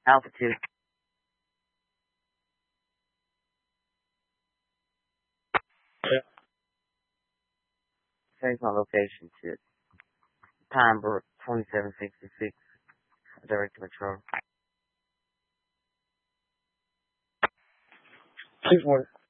Altitude. Change my location to Pine Brook 2766. Direct control. 6-1.